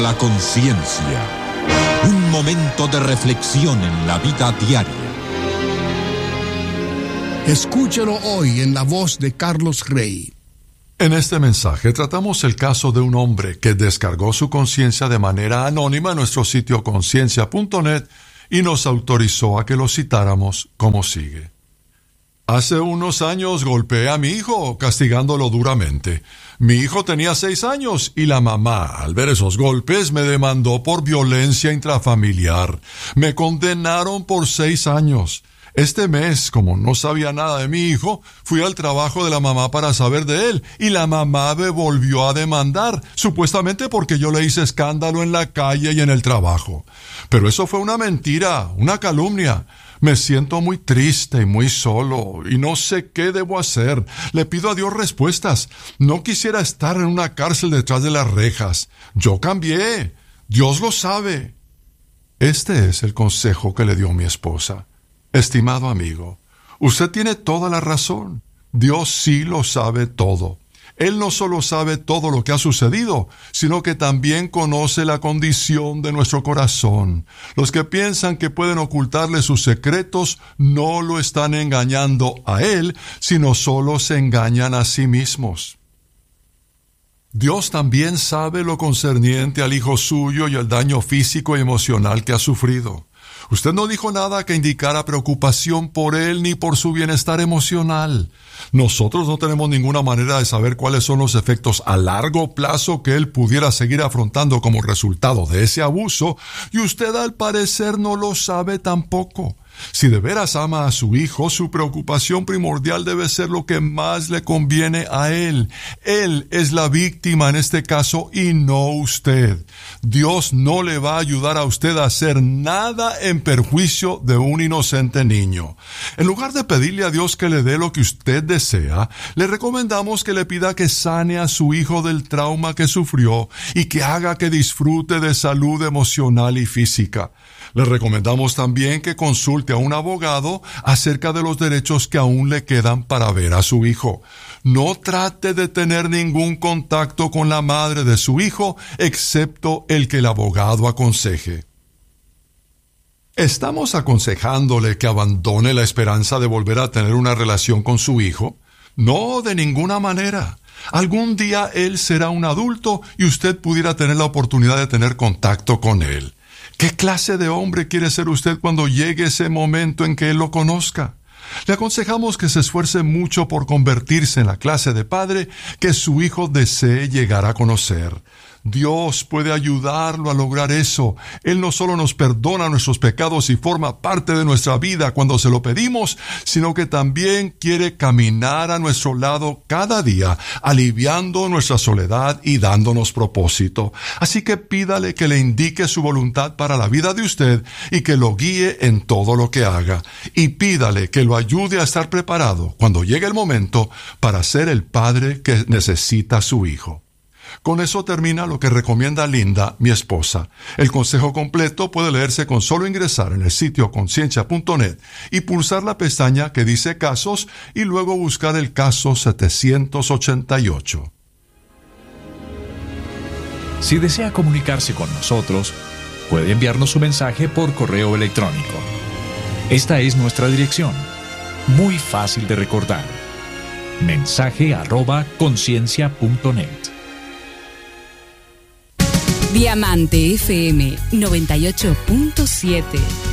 La conciencia. Un momento de reflexión en la vida diaria. Escúchelo hoy en la voz de Carlos Rey. En este mensaje tratamos el caso de un hombre que descargó su conciencia de manera anónima en nuestro sitio conciencia.net y nos autorizó a que lo citáramos como sigue. Hace unos años golpeé a mi hijo, castigándolo duramente. Mi hijo tenía 6 años y la mamá, al ver esos golpes, me demandó por violencia intrafamiliar. Me condenaron por 6 años. Este mes, como no sabía nada de mi hijo, fui al trabajo de la mamá para saber de él, y la mamá me volvió a demandar, supuestamente porque yo le hice escándalo en la calle y en el trabajo. Pero eso fue una mentira, una calumnia. Me siento muy triste y muy solo, y no sé qué debo hacer. Le pido a Dios respuestas. No quisiera estar en una cárcel detrás de las rejas. Yo cambié. Dios lo sabe. Este es el consejo que le dio mi esposa. Estimado amigo, usted tiene toda la razón. Dios sí lo sabe todo. Él no solo sabe todo lo que ha sucedido, sino que también conoce la condición de nuestro corazón. Los que piensan que pueden ocultarle sus secretos no lo están engañando a Él, sino solo se engañan a sí mismos. Dios también sabe lo concerniente al hijo suyo y el daño físico y emocional que ha sufrido. Usted no dijo nada que indicara preocupación por él ni por su bienestar emocional. Nosotros no tenemos ninguna manera de saber cuáles son los efectos a largo plazo que él pudiera seguir afrontando como resultado de ese abuso, y usted al parecer no lo sabe tampoco. Si de veras ama a su hijo, su preocupación primordial debe ser lo que más le conviene a él. Él es la víctima en este caso y no usted. Dios no le va a ayudar a usted a hacer nada en perjuicio de un inocente niño. En lugar de pedirle a Dios que le dé lo que usted desea, le recomendamos que le pida que sane a su hijo del trauma que sufrió y que haga que disfrute de salud emocional y física. Le recomendamos también que consulte a un abogado acerca de los derechos que aún le quedan para ver a su hijo. No trate de tener ningún contacto con la madre de su hijo, excepto el que el abogado aconseje. ¿Estamos aconsejándole que abandone la esperanza de volver a tener una relación con su hijo? No, de ninguna manera. Algún día él será un adulto y usted pudiera tener la oportunidad de tener contacto con él. ¿Qué clase de hombre quiere ser usted cuando llegue ese momento en que él lo conozca? Le aconsejamos que se esfuerce mucho por convertirse en la clase de padre que su hijo desee llegar a conocer. Dios puede ayudarlo a lograr eso. Él no solo nos perdona nuestros pecados y forma parte de nuestra vida cuando se lo pedimos, sino que también quiere caminar a nuestro lado cada día, aliviando nuestra soledad y dándonos propósito. Así que pídale que le indique su voluntad para la vida de usted y que lo guíe en todo lo que haga. Y pídale que lo ayude a estar preparado cuando llegue el momento para ser el padre que necesita a su hijo. Con eso termina lo que recomienda Linda, mi esposa. El consejo completo puede leerse con solo ingresar en el sitio conciencia.net y pulsar la pestaña que dice casos y luego buscar el caso 788. Si desea comunicarse con nosotros, puede enviarnos su mensaje por correo electrónico. Esta es nuestra dirección, muy fácil de recordar: mensaje@conciencia.net. Diamante FM 98.7